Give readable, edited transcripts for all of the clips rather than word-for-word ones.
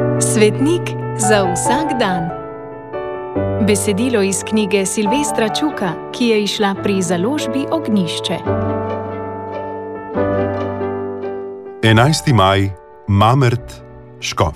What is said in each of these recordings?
Svetnik za vsak dan. Besedilo iz knjige Silvestra Čuka, ki je izšla pri založbi Ognjišče. 11. maj, Mamrt, Škof.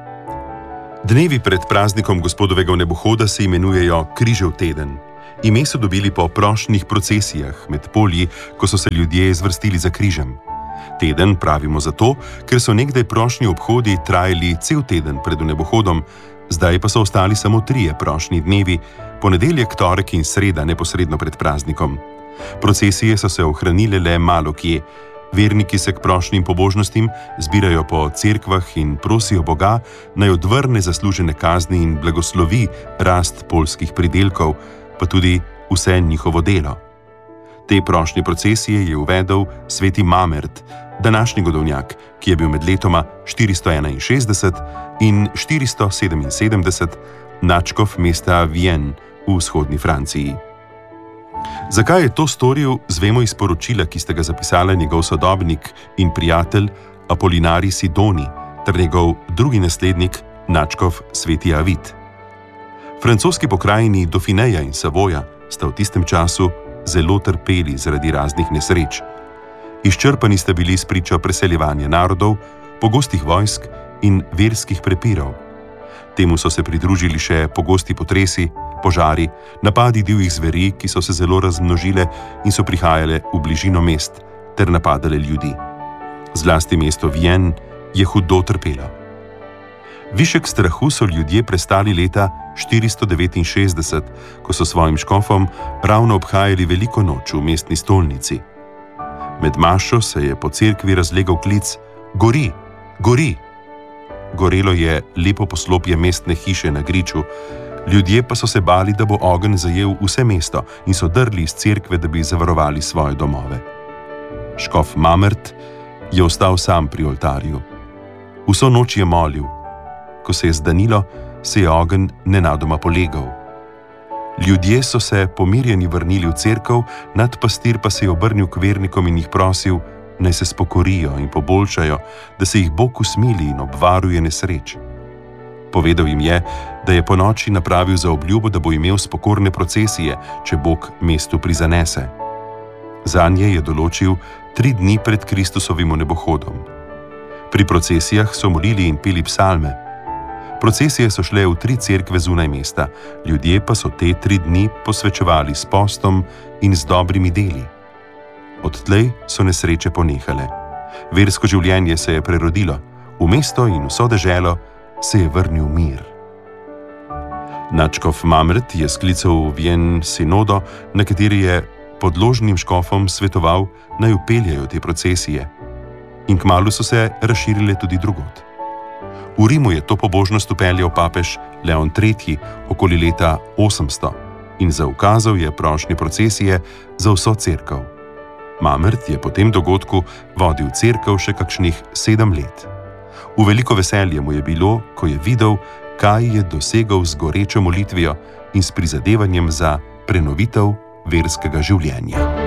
Dnevi pred praznikom Gospodovega vnebohoda se imenujejo Križev teden. Ime so dobili po prošnjih procesijah med polji, ko so se ljudje zvrstili za križem. Teden pravimo zato, ker so nekdaj prošnji obhodi trajali cel teden pred vnebohodom, zdaj pa so ostali samo 3 prošnji dnevi, ponedeljek, torek in sreda neposredno pred praznikom. Procesije so se ohranile le malo kje. Verniki se k prošnjim pobožnostim zbirajo po cerkvah in prosijo Boga, naj odvrne zaslužene kazni in blagoslovi rast poljskih pridelkov, pa tudi vse njihovo delo. Te prošnje procesije je uvedel sveti Mamrt, današnji godovnjak, ki je bil med letoma 461 in 477 nadškof mesta Vienne v vzhodni Franciji. Zakaj je to storil, zvemo iz poročila, ki sta ga zapisala njegov sodobnik in prijatelj Apolinarij Sidoni ter njegov drugi naslednik, nadškof sveti Avid. Francoski pokrajini Dauphineja in Savoja sta v tistem času zelo trpeli zaradi raznih nesreč. Izčrpani sta bili spričo preseljevanja narodov, pogostih vojsk in verskih prepirov. Temu so se pridružili še pogosti potresi, požari, napadi divjih zveri, ki so se zelo razmnožile in so prihajale v bližino mest ter napadale ljudi. Zlasti mesto Vienne je hudo trpelo. Višek strahu so ljudje prestali leta 469, ko so svojim škofom ravno obhajali veliko noč v mestni stolnici. Med mašo se je po cerkvi razlegal klic: "Gori, gori!" Gorelo je lepo poslopje mestne hiše na griču, ljudje pa so se bali, da bo ogenj zajel vse mesto in so drli iz cerkve, da bi zavarovali svoje domove. Škof Mamrt je ostal sam pri oltarju. Vso noč je molil. Ko se je zdanilo, se je ogenj nenadoma polegal. Ljudje so se pomirjeni vrnili v cerkev, nadpastir pa se je obrnil k vernikom in jih prosil, naj se spokorijo in poboljšajo, da se jih Bog usmili in obvaruje nesreč. Povedal jim je, da je ponoči napravil za obljubo, da bo imel spokorne procesije, če Bog mestu prizanese. Zanje je določil 3 dni pred Kristusovim vnebohodom. Pri procesijah so molili in peli psalme. Procesije so šle v 3 cerkve zunaj mesta, ljudje pa so te 3 dni posvečevali s postom in z dobrimi deli. Odtlej so nesreče ponehale. Versko življenje se je prerodilo, v mesto in vso deželo se je vrnil mir. Nadškof Mamrt je sklical v Vienne sinodo, na kateri je podložnim škofom svetoval, naj vpeljajo te procesije. In kmalu so se razširile tudi drugod. V Rimu je to pobožnost vpeljal papež Leon III. Okoli leta 800 in zaukazal je prošnje procesije za vso cerkev. Mamrt je po tem dogodku vodil cerkev še kakšnih 7 let. V veliko veselje mu je bilo, ko je videl, kaj je dosegel z gorečo molitvijo in s prizadevanjem za prenovitev verskega življenja.